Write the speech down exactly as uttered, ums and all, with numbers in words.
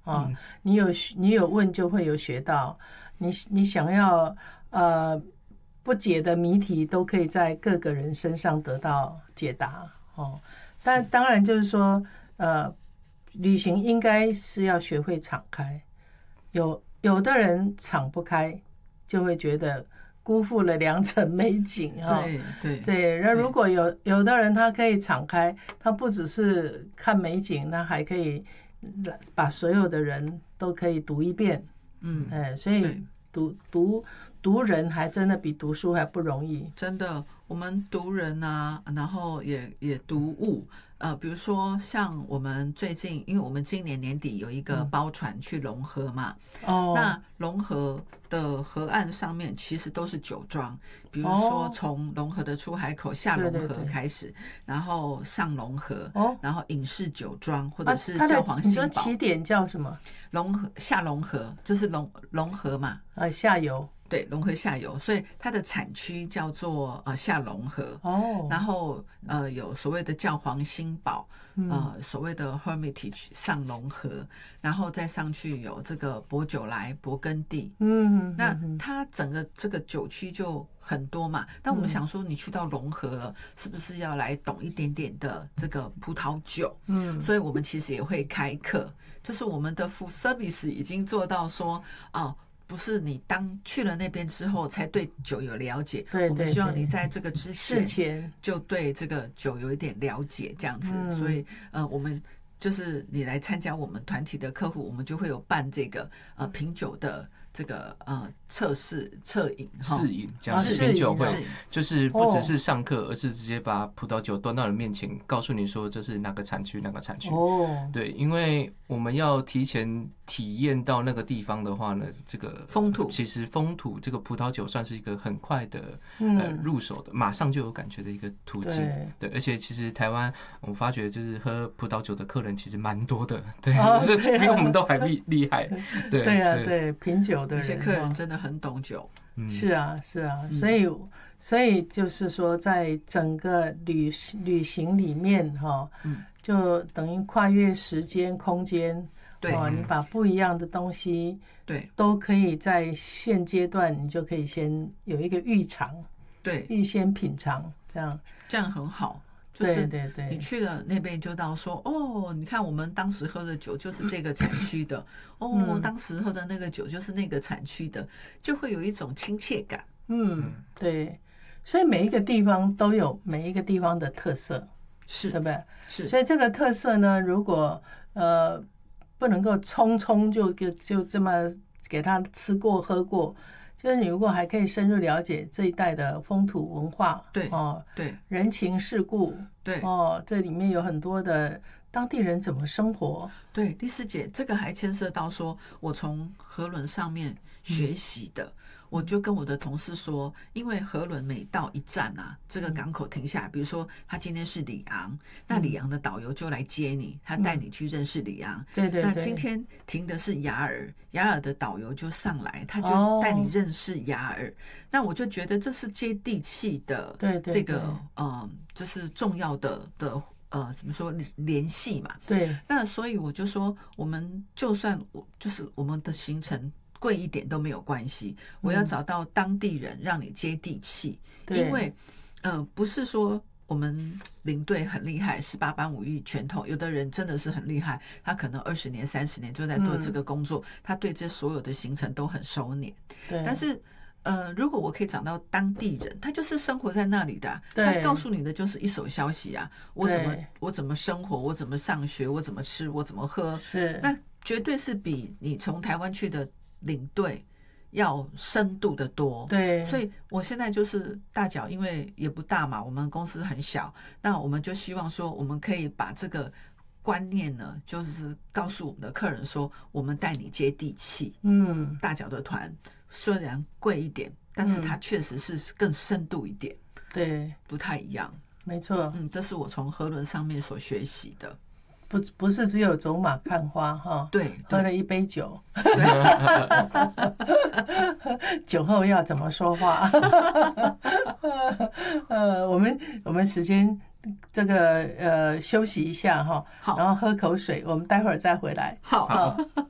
啊、嗯，你有你有问就会有学到，你你想要呃不解的谜题都可以在各个人身上得到解答哦。但当然就是说，呃，旅行应该是要学会敞开，有有的人敞不开，就会觉得辜负了良辰美景哈。 对对对，那如果有有的人他可以敞开，他不只是看美景，他还可以把所有的人都可以读一遍。嗯，哎，所以读读读人还真的比读书还不容易。 真的，我们读人啊，然后也也读物。呃，比如说像我们最近，因为我们今年年底有一个包船去龙河嘛，哦，那龙河的河岸上面其实都是酒庄，比如说从龙河的出海口下龙河开始，对对对，然后上龙河，哦，然后影视酒庄或者是教皇新堡。 你说起点叫什么？ 龙河下龙河就是龙龙河嘛， 呃，下游。 对，龙河下游，所以它的产区叫做呃下龙河。哦，然后呃有所谓的教皇新堡，呃所谓的 Hermitage 上龙河，然后再上去有这个薄酒莱、勃艮第。嗯，那它整个这个酒区就很多嘛。但我们想说，你去到龙河了，是不是要来懂一点点的这个葡萄酒？嗯，所以我们其实也会开课，就是我们的 full service 已经做到说啊。不是你当去了那边之后才对酒有了解， 对对对， 我们希望你在这个之前就对这个酒有一点了解，这样子。嗯，所以呃，我们就是你来参加我们团体的客户，我们就会有办这个呃品酒的这个呃测试测饮试饮这样子品酒会，就是不只是上课，而是直接把葡萄酒端到你面前，告诉你说这是哪个产区哪个产区。哦，对，因为我们要提前体验到那个地方的话呢，这个风土其实风土这个葡萄酒算是一个很快的、嗯、呃入手的，马上就有感觉的一个途径。对，而且其实台湾我发觉就是喝葡萄酒的客人其实蛮多的，对，这、哦、比我们都还厉厉害。对对啊，对品酒的人， 有些客人真的很懂酒。 嗯、是啊，是啊，所以所以就是说，在整个旅旅行里面哈，嗯，就等于跨越时间空间。对，哦，你把不一样的东西，对，都可以在现阶段，你就可以先有一个预尝， 对， 预先品尝，这样这样很好。就是你去了那边就到说，哦，你看我们当时喝的酒就是这个产区的，哦，当时喝的那个酒就是那个产区的，就会有一种亲切感。 嗯，对，所以每一个地方都有每一个地方的特色， 是， 对不对？ 是， 所以这个特色呢，如果呃不能够匆匆就就这么给他吃过喝过。就是你如果还可以深入了解这一带的风土文化， 对哦， 对， 人情世故， 对哦，这里面有很多的当地人怎么生活。 对，丽丝姐，这个还牵涉到说我从河轮上面学习的。嗯，我就跟我的同事说，因为河轮每到一站啊，这个港口停下来，比如说他今天是里昂，那里昂的导游就来接你，他带你去认识里昂。 对对对。 那今天停的是雅尔，雅尔的导游就上来，他就带你认识雅尔。那我就觉得这是接地气的， 对对， 这个呃，就是重要的的。呃，怎么说联系嘛？ 对。 那所以我就说，我们就算我就是我们的行程贵一点都没有关系，我要找到当地人让你接地气，嗯，因为呃不是说我们领队很厉害，十八般武艺全透，有的人真的是很厉害，他可能二十年、三十年就在做这个工作，嗯，他对这所有的行程都很熟练。对，但是。呃，如果我可以找到当地人，他就是生活在那里的，啊，他告诉你的就是一手消息啊，我怎么我怎么生活，我怎么上学，我怎么吃，我怎么喝， 是那绝对是比你从台湾去的领队要深度的多。 对， 所以我现在就是大脚，因为也不大嘛，我们公司很小，那我们就希望说，我们可以把这个观念呢，就是告诉我们的客人说，我们带你接地气。嗯，大脚的团。虽然贵一点，但是它确实是更深度一点， 嗯，对， 不太一样， 没错。 嗯，这是我从河轮上面所学习的， 不不是只有走马看花哈， 对， 喝了一杯酒，酒后要怎么说话？呃，我们我们时间这个呃休息一下哈，然后喝口水，我们待会儿再回来。 好。好